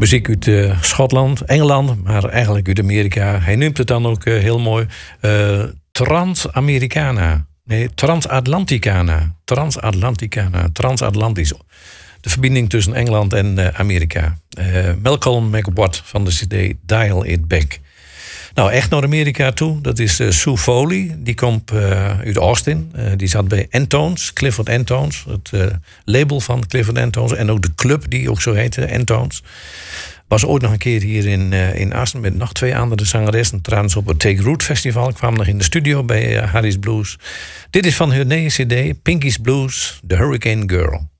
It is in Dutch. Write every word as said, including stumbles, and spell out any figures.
muziek uit uh, Schotland, Engeland, maar eigenlijk uit Amerika. Hij noemt het dan ook uh, heel mooi uh, Transamericana. Nee, Transatlanticana. Transatlanticana. Transatlantisch. De verbinding tussen Engeland en uh, Amerika. Uh, Malcolm McWatt van de C D Dial It Back. Nou, echt naar Amerika toe. Dat is uh, Sue Foley. Die komt uh, uit Austin. Uh, die zat bij Entones, Clifford Entones. Het uh, label van Clifford Entones. En ook de club die ook zo heette, Entones. Was ooit nog een keer hier in, uh, in Assen met nog twee andere zangeressen. Trouwens op het Take Root Festival. Ik kwam nog in de studio bij uh, Harry's Blues. Dit is van hun nieuwe C D, Pinky's Blues, The Hurricane Girl.